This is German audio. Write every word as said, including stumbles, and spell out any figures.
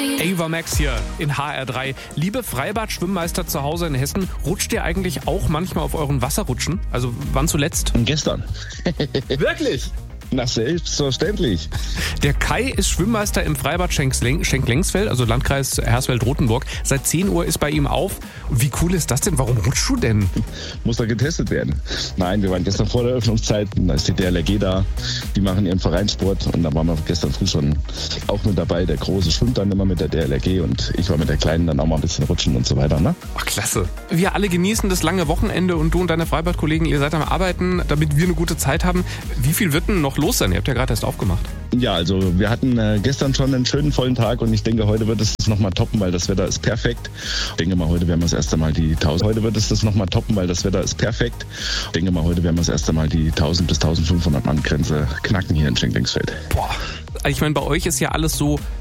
Ava Max hier in H R drei. Liebe Freibad-Schwimmmeister zu Hause in Hessen, rutscht ihr eigentlich auch manchmal auf euren Wasserrutschen? Also wann zuletzt? Gestern. Wirklich? Na, selbstverständlich. Der Kai ist Schwimmmeister im Freibad Schenk-Lengsfeld, also Landkreis Hersfeld-Rotenburg. Seit zehn Uhr ist bei ihm auf. Wie cool ist das denn? Warum rutschst du denn? Muss da getestet werden. Nein, wir waren gestern vor der Öffnungszeit, da ist die D L R G da, die machen ihren Vereinssport und da waren wir gestern früh schon auch mit dabei. Der Große schwimmt dann immer mit der D L R G und ich war mit der Kleinen dann auch mal ein bisschen rutschen und so weiter. Ne? Ach, klasse. Wir alle genießen das lange Wochenende und du und deine Freibadkollegen, ihr seid am Arbeiten, damit wir eine gute Zeit haben. Wie viel wird denn noch los sein? Ihr habt ja gerade erst aufgemacht. Ja, also wir hatten äh, gestern schon einen schönen vollen Tag und ich denke, heute wird es das nochmal toppen, weil das Wetter ist perfekt. Ich denke mal, heute werden wir das erste Mal die tausend. Heute wird es das nochmal toppen, weil das Wetter ist perfekt. Ich denke mal, heute werden wir das erste Mal die tausend bis eintausendfünfhundert Mann Grenze knacken hier in Schenk-Lengsfeld. Boah, ich meine, bei euch ist ja alles so